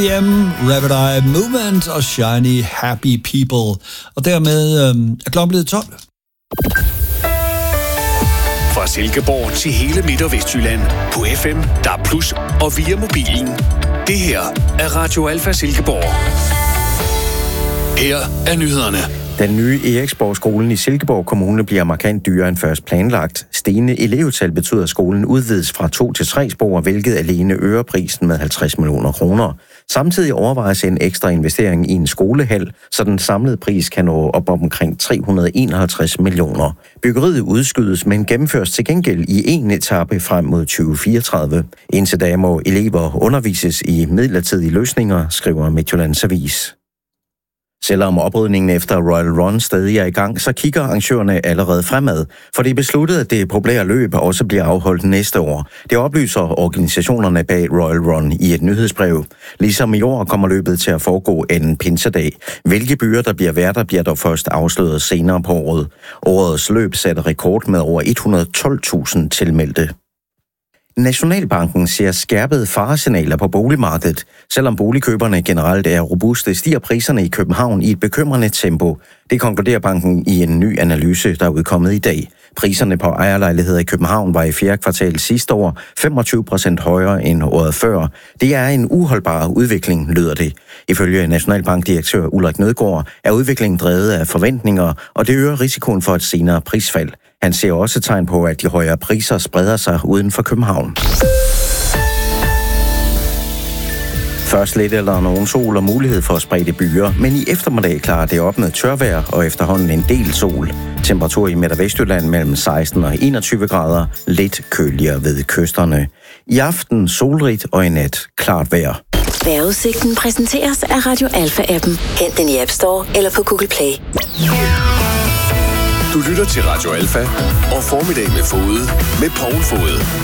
Rapid Eye Movement og Shiny Happy People. Og dermed er klokken blevet 12. Fra Silkeborg til hele Midt- og Vestjylland på FM, DAB+ og via mobilen. Det her er Radio Alfa Silkeborg. Her er nyhederne. Den nye Eriksborg-skolen i Silkeborg Kommune bliver markant dyrere end først planlagt. Stigende elevtal betyder, at skolen udvides fra 2 til 3 spor, hvilket alene øger prisen med 50 millioner kroner. Samtidig overvejes en ekstra investering i en skolehal, så den samlede pris kan nå op omkring 351 millioner. Byggeriet udskydes, men gennemføres til gengæld i en etape frem mod 2034. Indtil da må elever undervises i midlertidige løsninger, skriver Midtjyllands Avis. Selvom oprydningen efter Royal Run stadig er i gang, så kigger arrangørerne allerede fremad, for det er besluttet, at det populære løb også bliver afholdt næste år. Det oplyser organisationerne bag Royal Run i et nyhedsbrev. Ligesom i år kommer løbet til at foregå anden pinsedag. Hvilke byer der bliver værter, bliver dog først afsløret senere på året. Årets løb satte rekord med over 112.000 tilmeldte. Nationalbanken ser skærpede faresignaler på boligmarkedet. Selvom boligkøberne generelt er robuste, stiger priserne i København i et bekymrende tempo. Det konkluderer banken i en ny analyse, der er udkommet i dag. Priserne på ejerlejligheder i København var i 4. kvartal sidste år 25% højere end året før. Det er en uholdbar udvikling, lyder det. Ifølge Nationalbankdirektør Ulrik Nødgaard er udviklingen drevet af forventninger, og det øger risikoen for et senere prisfald. Han ser også tegn på, at de højere priser spreder sig uden for København. Først lidt eller nogen sol og mulighed for spredte byer, men i eftermiddag klarer det op med tørvejr og efterhånden en del sol. Temperatur i Midt- og Vestjylland mellem 16 og 21 grader, lidt køligere ved kysterne. I aften solrigt og i nat klart vejr. Vejrudsigten præsenteres af Radio Alfa-appen. Hent den i App Store eller på Google Play. Du lytter til Radio Alfa og Formiddag med Fode med Poul Fode.